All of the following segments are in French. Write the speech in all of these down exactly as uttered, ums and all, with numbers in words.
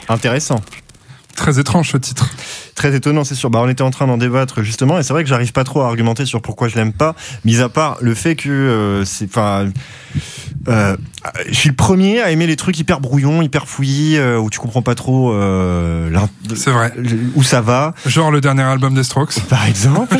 intéressant. Très étrange ce titre. Très étonnant, c'est sûr. Bah, on était en train d'en débattre justement, et c'est vrai que j'arrive pas trop à argumenter sur pourquoi je l'aime pas, mis à part le fait que euh, c'est, enfin, euh, je suis le premier à aimer les trucs hyper brouillons, hyper fouillis, euh, où tu comprends pas trop euh, c'est vrai. où ça va. Genre le dernier album des Strokes, par exemple.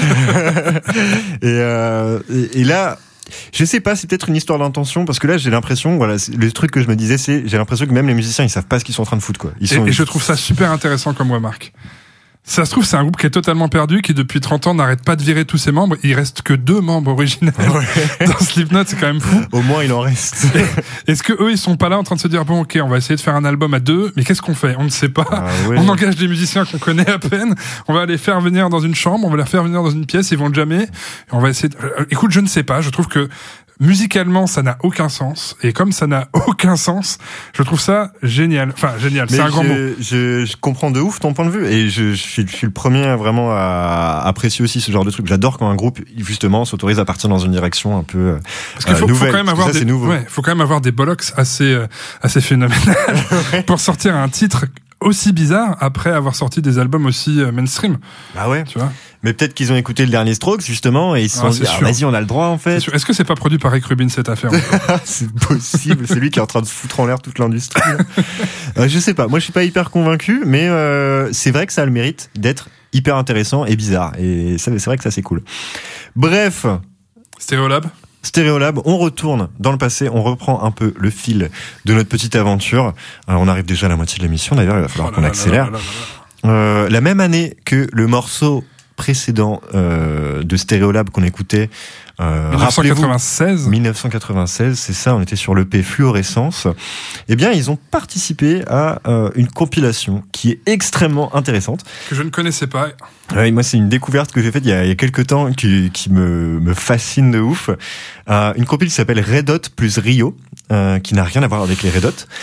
et, euh, et, et là. Je sais pas, c'est peut-être une histoire d'intention, parce que là j'ai l'impression, voilà, le truc que je me disais, c'est j'ai l'impression que même les musiciens ils savent pas ce qu'ils sont en train de foutre, quoi. Ils sont, et, et je trouve ça super intéressant comme remarque. Ça se trouve, c'est un groupe qui est totalement perdu, qui depuis trente ans n'arrête pas de virer tous ses membres. Il reste que deux membres originels. Ouais. Dans Slipknot, c'est quand même fou. Au moins, il en reste. Est-ce que eux, ils sont pas là en train de se dire, bon, ok, on va essayer de faire un album à deux, mais qu'est-ce qu'on fait? On ne sait pas. Ah, ouais. On engage des musiciens qu'on connaît à peine. On va les faire venir dans une chambre, on va les faire venir dans une pièce, ils vont jamais. On va essayer de... Écoute, je ne sais pas. Je trouve que musicalement, ça n'a aucun sens. Et comme ça n'a aucun sens, je trouve ça génial. Enfin, génial, mais c'est un grand mot. Je, je comprends de ouf ton point de vue. Et je, je, suis, je suis le premier vraiment à apprécier aussi ce genre de truc. J'adore quand un groupe, justement, s'autorise à partir dans une direction un peu Parce qu'il faut, euh, nouvelle. faut quand même avoir ça, des, c'est nouveau. Ouais, faut quand même avoir des bollocks assez, euh, assez phénoménales pour sortir un titre aussi bizarre après avoir sorti des albums aussi euh, mainstream. Bah ouais. Tu vois. Mais peut-être qu'ils ont écouté le dernier Strokes, justement, et ils se sont ah, dit, ah, vas-y, on a le droit, en fait. Est-ce que c'est pas produit par Rick Rubin, cette affaire? C'est possible. C'est lui qui est en train de foutre en l'air toute l'industrie. euh, je sais pas. Moi, je suis pas hyper convaincu, mais euh, c'est vrai que ça a le mérite d'être hyper intéressant et bizarre. Et ça, c'est vrai que ça, c'est cool. Bref. Stereolab. Stereolab, on retourne dans le passé, on reprend un peu le fil de notre petite aventure. Euh, on arrive déjà à la moitié de l'émission, d'ailleurs, il va falloir oh qu'on accélère. Là, là, là, là. Euh, la même année que le morceau précédent euh, de Stereolab qu'on écoutait, euh, dix-neuf cent quatre-vingt-seize dix-neuf cent quatre-vingt-seize, c'est ça, on était sur l'E P Fluorescence. Eh bien, ils ont participé à euh, une compilation qui est extrêmement intéressante. Que je ne connaissais pas. Ouais, moi, c'est une découverte que j'ai faite il y a, il y a quelques temps qui, qui me, me fascine de ouf. Euh, une compile qui s'appelle Red Hot plus Rio, euh, qui n'a rien à voir avec les Red Hot,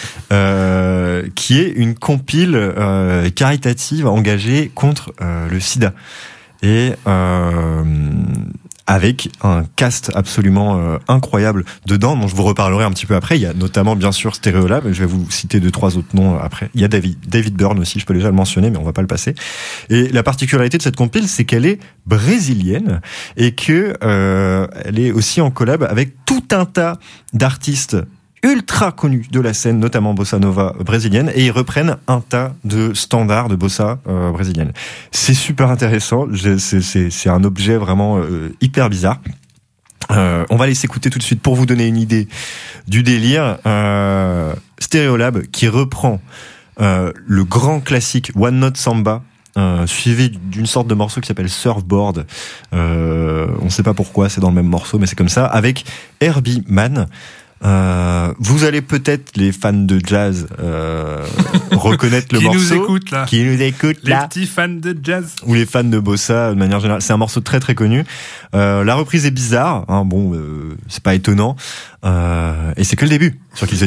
euh, qui est une compile euh, caritative engagée contre euh, le sida. Et euh, avec un cast absolument euh, incroyable dedans, dont je vous reparlerai un petit peu après. Il y a notamment, bien sûr, Stereolab, je vais vous citer deux, trois autres noms après. Il y a David, David Byrne aussi, je peux déjà le mentionner, mais on va pas le passer. Et la particularité de cette compile, c'est qu'elle est brésilienne et que euh, elle est aussi en collab avec tout un tas d'artistes ultra connus de la scène, notamment bossa nova brésilienne, et ils reprennent un tas de standards de bossa euh, brésilienne. C'est super intéressant, c'est, c'est, c'est un objet vraiment euh, hyper bizarre. Euh, on va les écouter tout de suite pour vous donner une idée du délire. Euh, Stereolab qui reprend euh, le grand classique One Note Samba, Euh, suivi d'une sorte de morceau qui s'appelle Surfboard. Euh, on ne sait pas pourquoi, c'est dans le même morceau, mais c'est comme ça, avec Herbie Mann. Euh, vous allez peut-être, les fans de jazz, euh, reconnaître le qui morceau. Qui nous écoute là. Qui nous écoute là. Les petits fans de jazz. Ou les fans de bossa, de manière générale. C'est un morceau très très connu. Euh, la reprise est bizarre, hein, bon, euh, c'est pas étonnant. Euh, et c'est que le début sur Kiss the